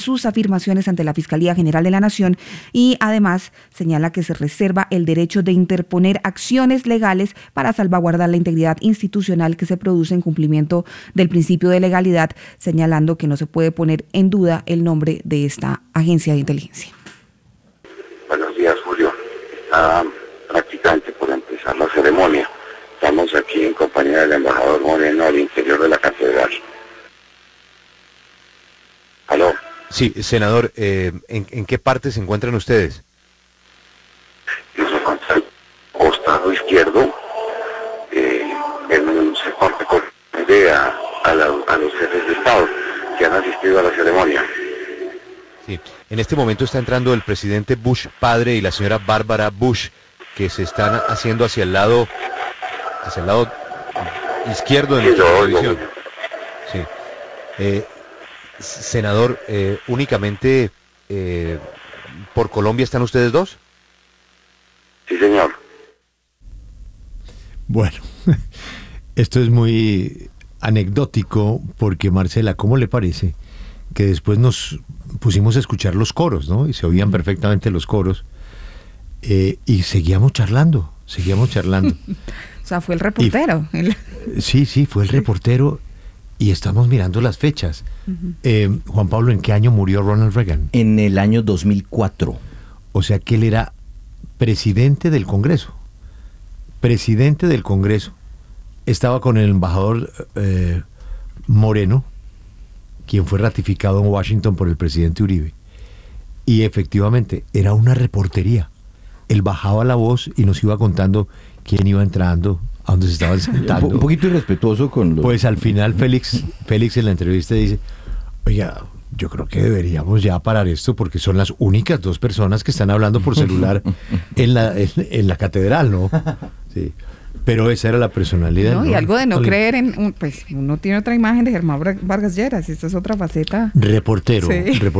sus afirmaciones ante la Fiscalía General de la Nación y además señala que se reserva el derecho de interponer acciones legales para salvaguardar la integridad institucional que se produce en cumplimiento del principio de legalidad, señalando que no se puede poner en duda el nombre de esta agencia de inteligencia. Buenos días, Julio. Prácticamente por empezar la ceremonia. Estamos aquí en compañía del embajador Moreno al interior de la catedral. ¿Aló? Sí, senador, ¿en qué parte se encuentran ustedes? Yo se encuentra al costado izquierdo, en un sector que corresponde a los jefes de Estado que han asistido a la ceremonia. Sí, en este momento está entrando el presidente Bush padre y la señora Bárbara Bush, que se están haciendo hacia el lado izquierdo de nuestra televisión. Sí. Senador, únicamente por Colombia están ustedes dos. Sí, señor. Bueno, esto es muy anecdótico porque, Marcela, ¿cómo le parece que después nos pusimos a escuchar los coros, ¿no? Y se oían perfectamente los coros, y seguíamos charlando. O sea, fue el reportero. Sí, fue el reportero y estamos mirando las fechas. Juan Pablo, ¿en qué año murió Ronald Reagan? En el año 2004. O sea que él era presidente del Congreso. Estaba con el embajador Moreno, quien fue ratificado en Washington por el presidente Uribe. Y efectivamente, era una reportería. Él bajaba la voz y nos iba contando quién iba entrando, a dónde se estaban sentando. Un poquito irrespetuoso con los... Pues al final Félix en la entrevista dice, oiga, yo creo que deberíamos ya parar esto porque son las únicas dos personas que están hablando por celular en la catedral, ¿no? Sí. Pero esa era la personalidad. No, y algo de no creer en... Pues uno tiene otra imagen de Germán Vargas Lleras, esta es otra faceta. Reportero.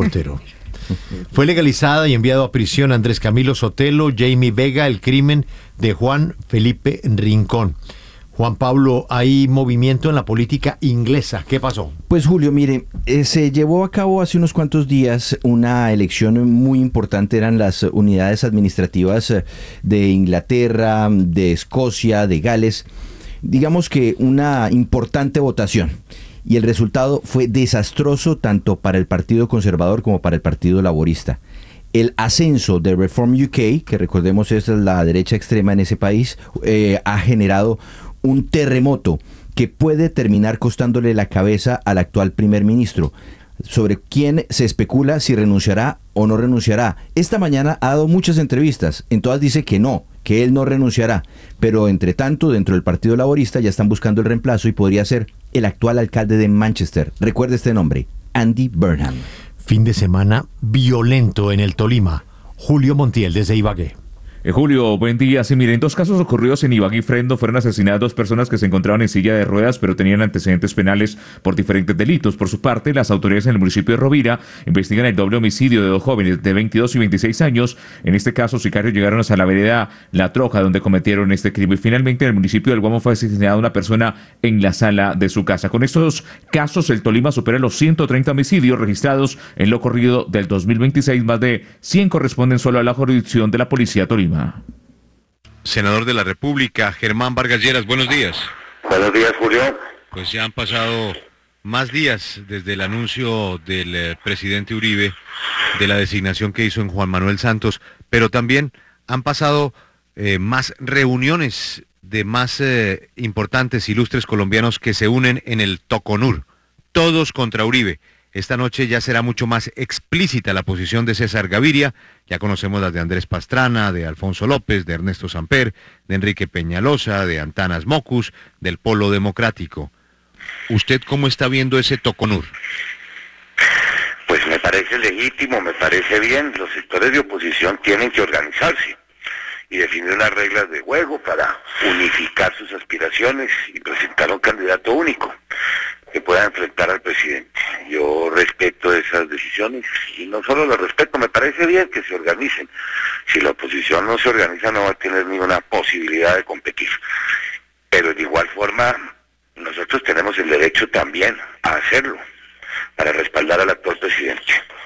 Fue legalizada y enviado a prisión Andrés Camilo Sotelo, Jamie Vega, el crimen de Juan Felipe Rincón. Juan Pablo, hay movimiento en la política inglesa. ¿Qué pasó? Pues Julio, mire, se llevó a cabo hace unos cuantos días una elección muy importante. Eran las unidades administrativas de Inglaterra, de Escocia, de Gales. Digamos que una importante votación. Y el resultado fue desastroso tanto para el Partido Conservador como para el Partido Laborista. El ascenso de Reform UK, que recordemos es la derecha extrema en ese país, ha generado un terremoto que puede terminar costándole la cabeza al actual primer ministro, sobre quién se especula si renunciará o no renunciará. Esta mañana ha dado muchas entrevistas, en todas dice que no, que él no renunciará, pero entre tanto dentro del Partido Laborista ya están buscando el reemplazo y podría ser el actual alcalde de Manchester. Recuerde este nombre, Andy Burnham. Fin de semana violento en el Tolima. Julio Montiel desde Ibagué. Julio, buen día. Sí, miren, 2 casos ocurridos en Ibagué y Frendo. Fueron asesinadas 2 personas que se encontraban en silla de ruedas, pero tenían antecedentes penales por diferentes delitos. Por su parte, las autoridades en el municipio de Rovira investigan el doble homicidio de 2 jóvenes de 22 y 26 años. En este caso, sicarios llegaron hasta la vereda La Troja, donde cometieron este crimen. Y finalmente, en el municipio del Guamo fue asesinada una persona en la sala de su casa. Con estos casos, el Tolima supera los 130 homicidios registrados en lo corrido del 2026. Más de 100 corresponden solo a la jurisdicción de la Policía Tolima. Senador de la República, Germán Vargas Lleras, buenos días. Buenos días, Julio. Pues ya han pasado más días desde el anuncio del presidente Uribe de la designación que hizo en Juan Manuel Santos, pero también han pasado más reuniones de más importantes, ilustres colombianos que se unen en el Toconur, todos contra Uribe. Esta noche ya será mucho más explícita la posición de César Gaviria. Ya conocemos las de Andrés Pastrana, de Alfonso López, de Ernesto Samper, de Enrique Peñalosa, de Antanas Mocus, del Polo Democrático. ¿Usted cómo está viendo ese Toconur? Pues me parece legítimo, me parece bien. Los sectores de oposición tienen que organizarse y definir unas reglas de juego para unificar sus aspiraciones y presentar un candidato único que pueda enfrentar al presidente. Yo respeto esas decisiones y no solo lo respeto, me parece bien que se organicen. Si la oposición no se organiza no va a tener ninguna posibilidad de competir. Pero de igual forma nosotros tenemos el derecho también a hacerlo para respaldar al actual presidente.